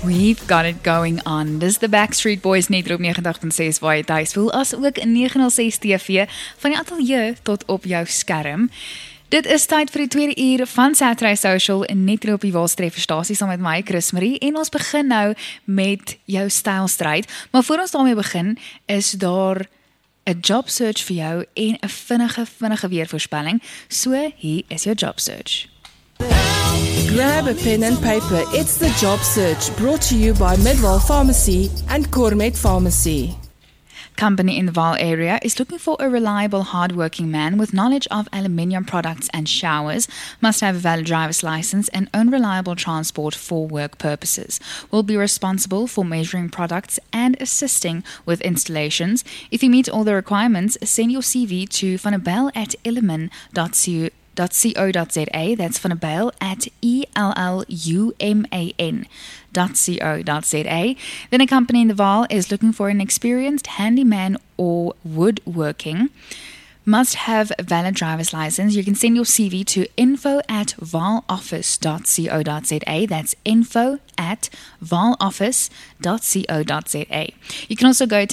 We've got it going on. Dis the Backstreet Boys net op 90.6 waar jy thuis voel, as ook in 906 TV van die ateljee tot op jou skerm. Dit is tyd vir die tweede uur van Saturday Social in net op die Waarstrefferstasie saam met my, Chris Marie, en ons begin nou met jou stylstryd. Maar voor ons daarmee begin, is daar 'n job search vir jou en 'n vinnige weervoorspelling. So, hier is jou job search. Grab a pen and paper. It's the job search, brought to you by Midwell Pharmacy and Cormet Pharmacy. Company in the Vaal area is looking for a reliable, hard-working man with knowledge of aluminium products and showers, must have a valid driver's license and own reliable transport for work purposes. Will be responsible for measuring products and assisting with installations. If you meet all the requirements, send your CV to vanabel@illumin.co.za. That's vanabel@elluman.co.za. Then a company in the Vaal is looking for an experienced handyman or woodworking. Must have a valid driver's license. You can send your CV to info@vaaloffice.co.za. That's info@vaaloffice.co.za. You can also go to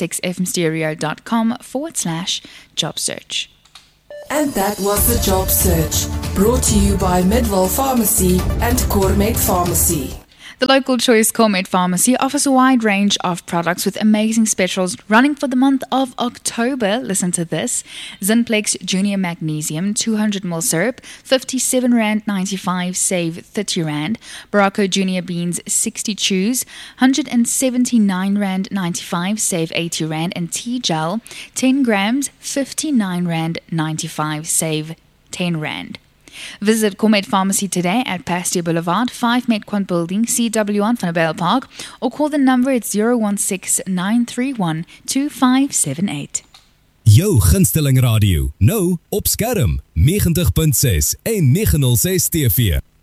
906fmstereo.com/job search. And that was the job search, brought to you by Midwell Pharmacy and Cormet Pharmacy. The local choice Cormet Pharmacy offers a wide range of products with amazing specials running for the month of October. Listen to this. Zinplex Junior Magnesium 200ml syrup, R57.95, save R30. Baracco Junior Beans 60 chews, R179.95, save R80. And tea gel 10 grams, R59.95, save R10. Visit Cormet Pharmacy today at Pasteur Boulevard, 5 Metquant Building, CW1 Vanabel Park, or call the number at 016-931-2578. Jou gunsteling radio, nou op skerm, 90.6 en 906 TV.